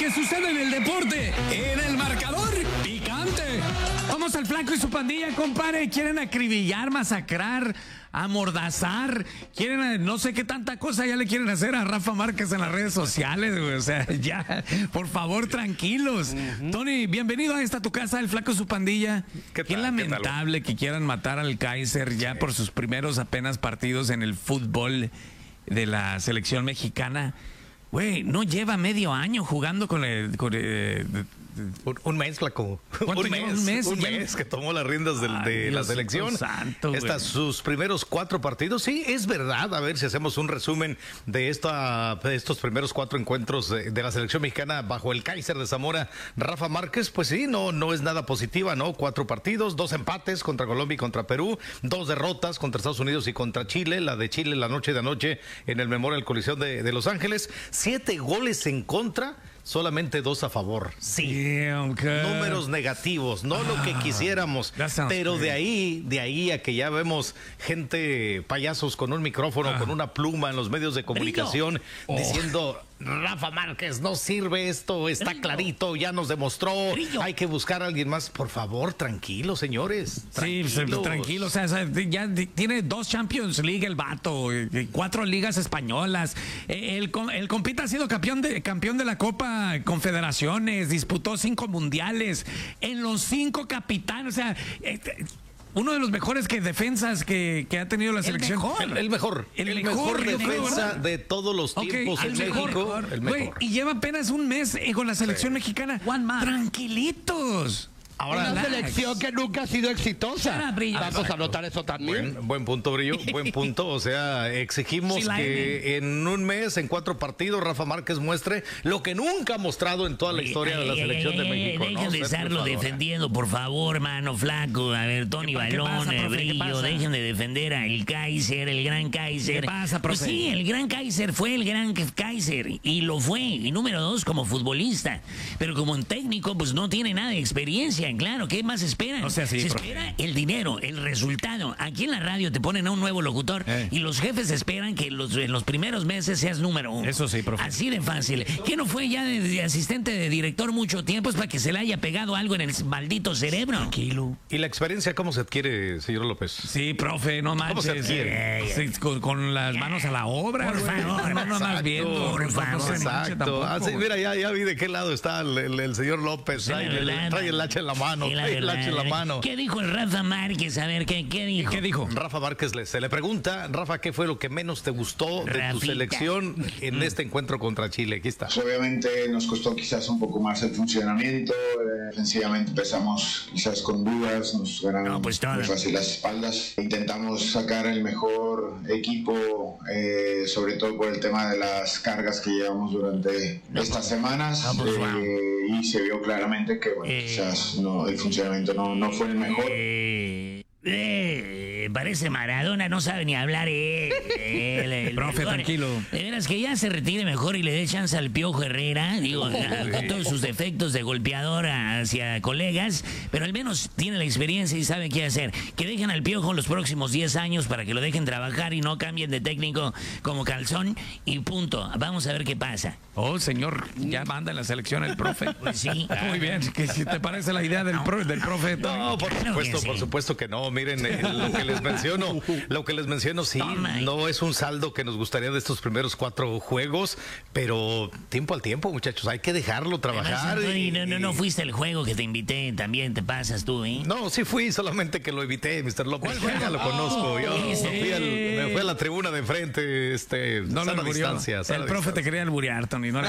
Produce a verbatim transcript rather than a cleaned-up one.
que sucede en el deporte, en el marcador picante. Vamos al Flaco y su pandilla, compadre. Quieren acribillar, masacrar, amordazar. Quieren, no sé qué tanta cosa ya le quieren hacer a Rafa Márquez en las redes sociales, güey. O sea, ya, por favor, tranquilos. Uh-huh. Tony, bienvenido a esta tu casa, el Flaco y su pandilla. Qué, qué tal, lamentable qué que quieran matar al Kaiser ya por sus primeros apenas partidos en el fútbol de la selección mexicana. Güey, no lleva medio año jugando con el... Con el un, un mes, Flaco. ¿Cuánto un mes? mes, Un mes, un mes que tomó las riendas del, de Ay, la selección. Santo, Estas sus primeros cuatro partidos. Sí, es verdad. A ver si hacemos un resumen de, esta, de estos primeros cuatro encuentros de, de la selección mexicana bajo el Kaiser de Zamora, Rafa Márquez. Pues sí, no, no es nada positiva, ¿no? Cuatro partidos, dos empates contra Colombia y contra Perú, dos derrotas contra Estados Unidos y contra Chile. La de Chile la noche de anoche en el Memorial Coliseum de, de Los Ángeles. Siete goles en contra. Solamente dos a favor. Sí. Damn, okay. Números negativos, no ah, lo que quisiéramos. Pero great. de ahí, de ahí a que ya vemos gente, payasos con un micrófono, ah. con una pluma en los medios de comunicación, oh. diciendo, Rafa Márquez, no sirve esto, está Brillo. clarito, ya nos demostró, Brillo. hay que buscar a alguien más. Por favor, tranquilos, señores. Tranquilos. Sí, tranquilo. O sea, ya tiene dos Champions League el vato, cuatro ligas españolas. El, el compita ha sido campeón de, campeón de la Copa Confederaciones, disputó cinco mundiales, en los cinco capitanes, o sea, este, uno de los mejores que defensas que, que ha tenido la selección. El mejor, el, el mejor, el, el mejor, mejor defensa mejor. de todos los tiempos okay, en México. Mejor. El mejor. Wey, y lleva apenas un mes con la selección sí. mexicana. One man. Tranquilitos. Ahora, una selección que nunca ha sido exitosa. Vamos a notar eso también. Buen, buen punto, Brillo. Buen punto. O sea, exigimos sí, que en un mes, en cuatro partidos, Rafa Márquez muestre lo que nunca ha mostrado en toda la historia ay, de la ay, selección ay, de México. Dejen ¿no? de estarlo defendiendo, por favor, hermano Flaco. A ver, Tony Balón, pasa, profe, Brillo, dejen de defender al Kaiser, el gran Kaiser. ¿Qué pasa, profe? Pues sí, el gran Kaiser fue el gran Kaiser y lo fue. Y número dos, como futbolista. Pero como técnico, pues no tiene nada de experiencia, claro. ¿Qué más esperan? O sea, sí, Se profe. espera el dinero, el resultado. Aquí en la radio te ponen a un nuevo locutor eh. y los jefes esperan que los, en los primeros meses seas número uno. Eso sí, profe. Así de fácil. ¿Qué no fue ya de, de asistente de director mucho tiempo? Es para que se le haya pegado algo en el maldito cerebro. Tranquilo. ¿Y la experiencia cómo se adquiere, señor López? Sí, profe, no manches. ¿Cómo se adquiere? Eh, sí, con, con las manos a la obra. Por güey. favor. No, no más viendo. Por favor. Exacto. Ah, sí, mira, ya, ya vi de qué lado está el, el, el señor López. Sí, trae, el, trae el hacha en la mano. Sí, la trae el verdad, hacha en la mano. ¿Qué dijo el Rafa Márquez? A ver, ¿qué, qué dijo? ¿Qué dijo? Rafa Márquez le, se le pregunta, Rafa, ¿qué fue lo que menos te gustó de Rafita. tu selección en este encuentro contra Chile? Aquí está. Pues obviamente nos costó quizás un poco más el funcionamiento, eh, defensivamente empezamos quizás con dudas, nos ganaron no, pues muy fácil las espaldas. Intentamos sacar el mejor equipo, eh, sobre todo por el tema de las cargas que llevamos durante no, estas semanas, no, pues, eh, wow. y se vio claramente que bueno, eh, quizás no, el funcionamiento no, no fue el mejor. Eh, eh, parece Maradona, no sabe ni hablar. Eh, el, el, profe, mejor. Tranquilo. De veras que ya se retire mejor y le dé chance al Piojo Herrera, digo, a, con todos sus defectos de golpeador hacia colegas, pero al menos tiene la experiencia y sabe qué hacer. Que dejen al Piojo los próximos diez años para que lo dejen trabajar y no cambien de técnico como calzón y punto. Vamos a ver qué pasa. Oh, señor, ya manda en la selección el profe. Pues sí. Muy bien, que si te parece la idea del, pro, del profe. No, por supuesto, sí. por supuesto que no. Miren, eh, lo que les menciono, lo que les menciono, sí, Toma. no es un saldo que nos gustaría de estos primeros cuatro juegos, pero tiempo al tiempo, muchachos, hay que dejarlo trabajar. Además, y, no, no, no fuiste el juego que te invité, también te pasas tú, ¿eh? No, sí fui, solamente que lo evité, mister López. Ya lo conozco. Yo oh, me, sí. fui al, me fui a la tribuna de enfrente, este, no sana distancia. Sana el profe distancia. te quería alburear, Tony. No